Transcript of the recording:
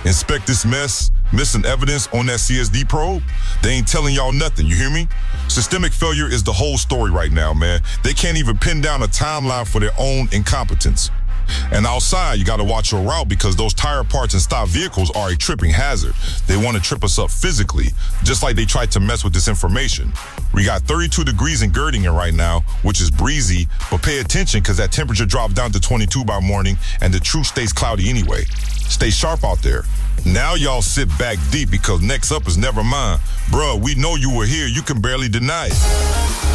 inspect this mess, missing evidence on that CSD probe. They ain't telling y'all nothing, you hear me? Systemic failure is the whole story right now, man. They can't even pin down a timeline for their own incompetence. And outside, you gotta watch your route because those tire parts and stopped vehicles are a tripping hazard. They wanna trip us up physically, just like they tried to mess with this information. We got 32 degrees in Girdingen right now, which is breezy, but pay attention because that temperature dropped down to 22 by morning and the truth stays cloudy anyway. Stay sharp out there. Now y'all sit back deep because next up is never mind. Bruh, we know you were here, you can barely deny it.